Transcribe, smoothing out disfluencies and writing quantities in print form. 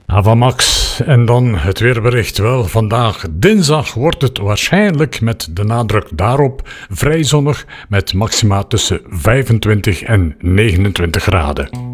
Avamax. En dan het weerbericht. Wel, vandaag dinsdag wordt het waarschijnlijk met de nadruk daarop vrij zonnig met maxima tussen 25 en 29 graden.